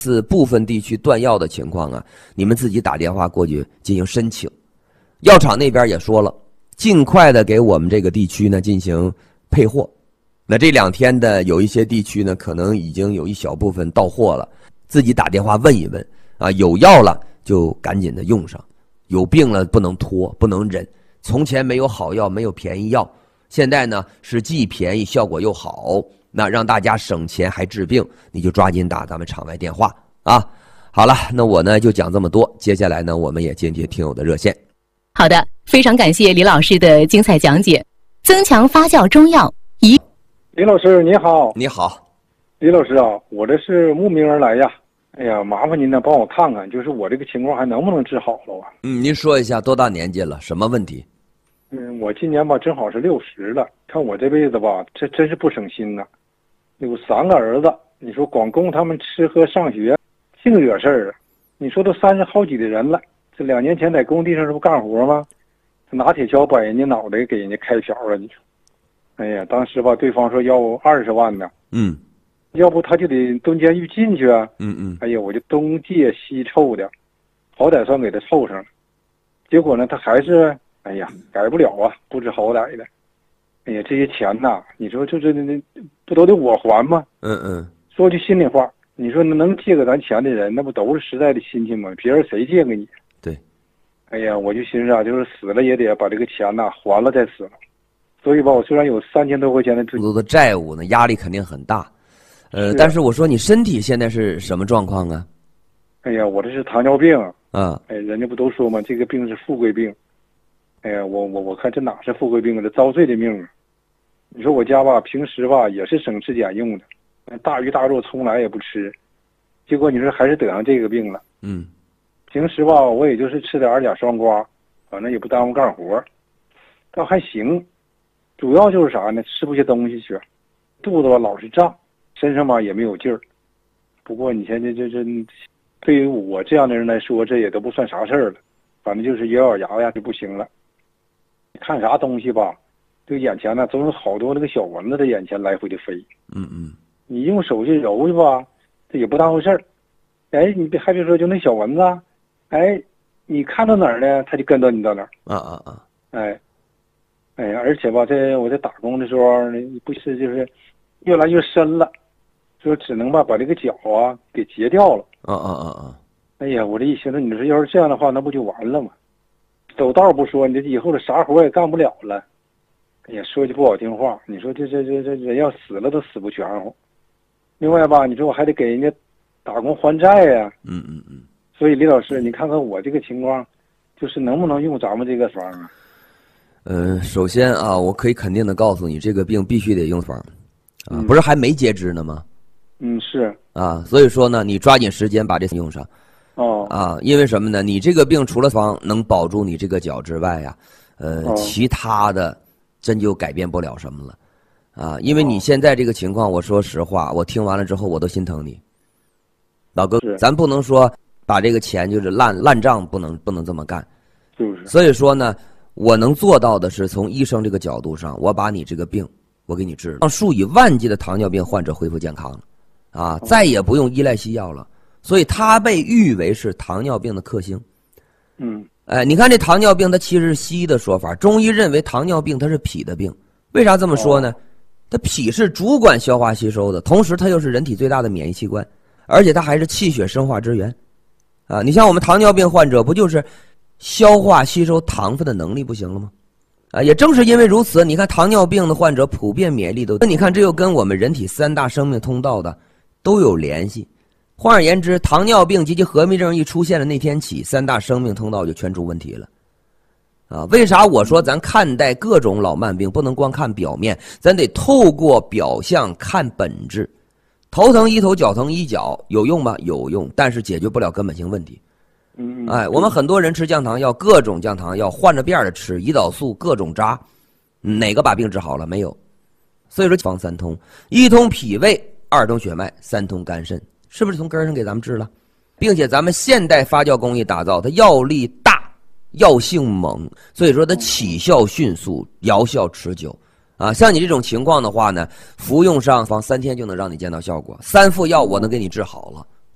是部分地区断药的情况啊，你们自己打电话过去进行申请。药厂那边也说了，尽快的给我们这个地区呢进行配货。那这2天的有一些地区呢，可能已经有一小部分到货了，自己打电话问一问啊，有药了就赶紧的用上，有病了不能拖，不能忍。从前没有好药，没有便宜药，现在呢是既便宜效果又好，那让大家省钱还治病，你就抓紧打咱们场外电话啊。好了，那我呢就讲这么多，接下来呢我们也接听听友的热线。 好的，非常感谢李老师的精彩讲解。增强发酵中药李老师你好。 你好。 李老师啊，我这是慕名而来呀。哎呀，麻烦您呢帮我看看，就是我这个情况还能不能治好了啊？ 您说一下多大年纪了，什么问题？ 我今年吧正好是60了，看我这辈子吧，这真是不省心呐。有3个儿子，你说光供他们吃喝上学，净惹事儿啊。你说都30好几的人了，这2年前在工地上这不干活吗？拿铁锹把人家脑袋给人家开瓢了，你说。哎呀，当时吧，对方说要20万呢。要不他就得蹲监狱进去啊。哎呀，我就东借西凑的，好歹算给他凑上了。结果呢，他还是哎呀改不了啊，不知好歹的。哎呀，这些钱呐，你说这不都得我还吗？说句心里话，你说能借给咱钱的人，那不都是实在的亲戚吗？别人谁借给你？ 对。 哎呀，我就寻思啊，就是死了也得把这个钱呐还了再死了。所以吧，我虽然有3000多块钱的债务呢，压力肯定很大。但是我说你身体现在是什么状况啊？ 哎呀，我这是糖尿病啊。 哎，人家不都说吗？这个病是富贵病。哎呀，我看这哪是富贵病啊，这遭罪的命啊！你说我家吧，平时吧也是省吃俭用的，大鱼大肉从来也不吃，结果你说还是得上这个病了。平时吧我也就是吃点2双瓜，反正也不耽误干活，倒还行。主要就是啥呢？吃不下东西去，肚子吧老是胀，身上吧也没有劲儿。不过你现在这对于我这样的人来说，这也都不算啥事儿了，反正就是咬咬牙呀就不行了。看啥东西吧，这个眼前呢总有好多那个小蚊子在眼前来回的飞。你用手去揉去吧，这也不当回事儿。哎，你还别说，就那小蚊子，哎，你看到哪儿呢，它就跟到你到哪儿。哎呀，而且吧，我在打工的时候，不是就是越来越深了，说只能把这个脚啊给截掉了。哎呀，我这一寻思，你说要是这样的话，那不就完了吗？走道不说，你这以后这啥活也干不了了。哎呀，说句不好听话，你说这人要死了都死不全乎。另外吧，你说我还得给人家打工还债呀。所以李老师，你看看我这个情况，就是能不能用咱们这个方啊？ 首先啊，我可以肯定的告诉你，这个病必须得用方啊，不是还没截肢呢吗？ 是啊，所以说呢，你抓紧时间把这用上。因为什么呢？你这个病除了方能保住你这个脚之外呀，其他的真就改变不了什么了啊。因为你现在这个情况，我说实话，我听完了之后我都心疼你，老哥，咱不能说把这个钱就是烂账，不能这么干。所以说呢，我能做到的是从医生这个角度上，我把你这个病我给你治了，让数以万计的糖尿病患者恢复健康了啊，再也不用依赖西药了。所以它被誉为是糖尿病的克星。你看这糖尿病它其实是西医的说法，中医认为糖尿病它是脾的病。为啥这么说呢？它脾是主管消化吸收的，同时它又是人体最大的免疫器官，而且它还是气血生化之源啊。你像我们糖尿病患者不就是消化吸收糖分的能力不行了吗？也正是因为如此，你看糖尿病的患者普遍免疫力都，你看这又跟我们人体3大生命通道的都有联系。换而言之，糖尿病及其合并症一出现的那天起，3大生命通道就全出问题了啊。为啥我说咱看待各种老慢病不能光看表面，咱得透过表象看本质。头疼医头，脚疼医脚，有用吗？有用，但是解决不了根本性问题。我们很多人吃降糖药，各种降糖药换着遍的吃，胰岛素各种扎，哪个把病治好了？没有。所以说方3通，一通脾胃，2通血脉，3通肝肾，是不是从根上给咱们治了？并且咱们现代发酵工艺打造，它药力大，药性猛，所以说它起效迅速，疗效持久啊。像你这种情况的话呢，服用上方3天就能让你见到效果，3副药我能给你治好了。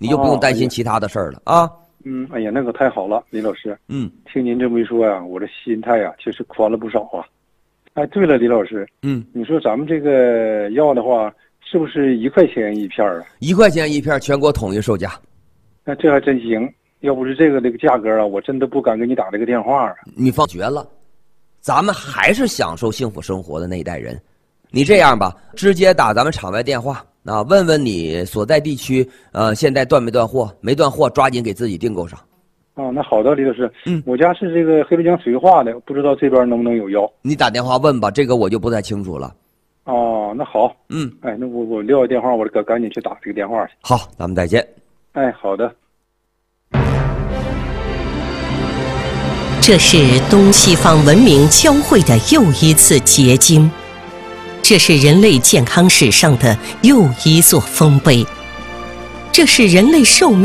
你就不用担心其他的事儿了啊。 哎呀，那可太好了，李老师。听您这么一说呀，我这心态呀确实宽了不少啊。哎，对了，李老师，你说咱们这个药的话，是不是1块钱一片啊？1 块钱一片，全国统一售价。 那这还真行，要不是这个价格啊，我真的不敢给你打这个电话啊。 你放绝了，咱们还是享受幸福生活的那一代人。你这样吧，直接打咱们场外电话啊，问问你所在地区现在断没断货，没断货抓紧给自己订购上。 那好的，李老师。我家是这个黑龙江绥化的，不知道这边能不能有药。 你打电话问吧，这个我就不太清楚了。 那好。哎，那我撂下电话，我赶紧去打这个电话去。 好，咱们再见。 哎，好的。 这是东西方文明交汇的又一次结晶，这是人类健康史上的又一座丰碑，这是人类寿命